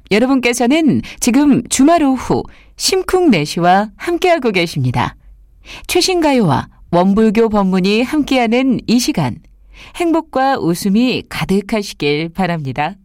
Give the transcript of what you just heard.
여러분께서는 지금 주말 오후 심쿵래시와 함께하고 계십니다. 최신 가요와 원불교 법문이 함께하는 이 시간, 행복과 웃음이 가득하시길 바랍니다.